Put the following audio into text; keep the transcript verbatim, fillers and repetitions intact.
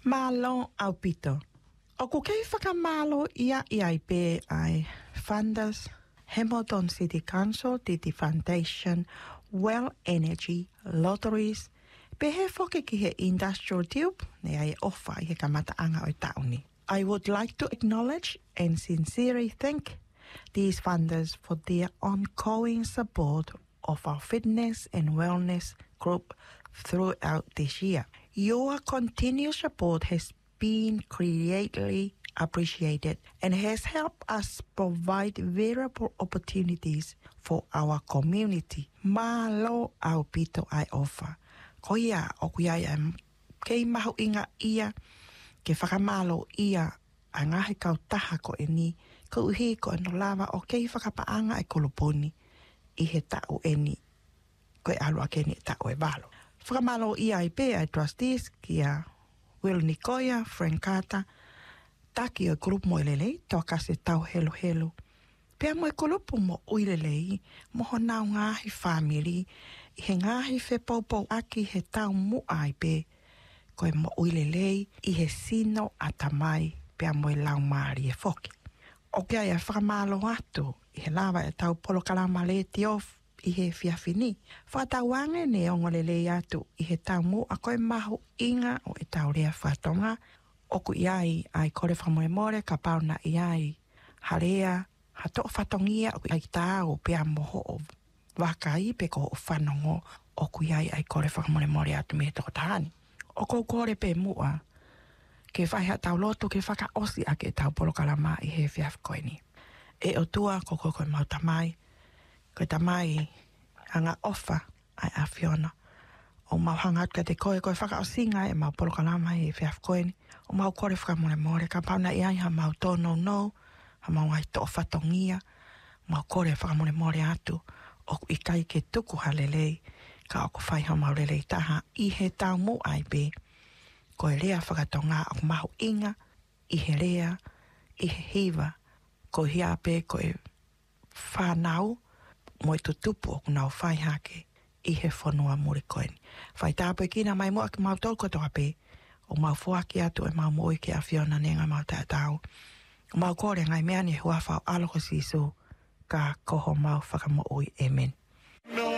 Malo au pito. O ku kei whakamalo ia ia i pe ai funders Hamilton City Council, Titi Foundation, Well Energy, Lotteries, pe he whoke ki he industrial tube, ne ai ofa i he kamataanga o tauni. I would like to acknowledge and sincerely thank these funders for their ongoing support of our fitness and wellness group throughout this year. Your continued support has been greatly appreciated and has helped us provide valuable opportunities for our community. Malo au pito ai ofa. Ko ia o kuia ia kei mahu inga ia ke whakamalo ia a ngahi kau taha ko e ni ko uhi ko eno lava o kei whakapaanga e koloponi i he tau e ni ko e alu a keni e tau e valo. Whakamalo ia i pe ai trustees kia Will Nikoia, Frank Carter, taki o grup mo ilelei, toa se tau helo helo. Pea mo e kolopo mo uilelei, moho nao ngahi family, i he ngahi fe poupou aki he tau mu ai pe, ko e mo uilelei, i he sino atamai, pea mo e lau maari e foki. O kia ia whakamalo atu, i he lava e tau polo kalama le tiof, i he fiafini. Whakatauange ne o ngolelei atu, i he tau mu a koe mahu inga o e tau rea whatonga, oku iai ai kore whamore more ka pauna iai harea ha to whatongia oku ai tāo pea moho o wakai pe ko o whanongo oku iai ai kore whamore more atu me toko tahani. Oku kore pe mua ke whai ha tau lotu ke whaka osi a ke tau polo kalama i he whiaf koe ni. E o tua ko koe koe mau tamai, koe tamai hanga ofa ai a Fiona. O mau hangat ka te koe koe whaka o singa e mau polo kalama i he whiaf koe ni. O mau kore whakamore more, ka pauna iai ha mau tono no, ha mau ngai to whatongia, mau kore whakamore more atu, o i kai ke tuku ha lelei, ka o whai ha mau lelei taha, i he tau mo ai pe, ko e rea whakatonga o mahu inga, i he rea, i he hiva, ko hia pe ko e whanau, mo i tutupu o kunau whai hake, i he whanua muri koeni. Whai tāpoi kina mai mua ki mau tolko toa pe, o mau fuaki atu e mau moi ke a Fiona nenga mau tātau. O mau kore ngai mea ni hua whao aloko sisu ka koho mau whakamo ui. Amen.